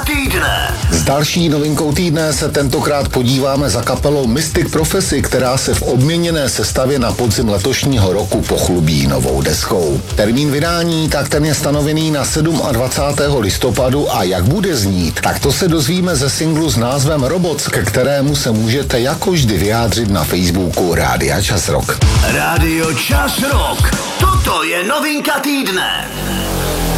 týdne. S další novinkou týdne se tentokrát podíváme za kapelou Mystic Prophecy, která se v obměněné sestavě na podzim letošního roku pochlubí novou deskou. Termín vydání, tak ten je stanovený na 27. listopadu a jak bude znít, tak to se dozvíme ze singlu s názvem Robots, ke kterému se můžete jako vždy vyjádřit na Facebooku Rádia Čas Rock. Rádio Čas Rock. Toto je novinka týdne.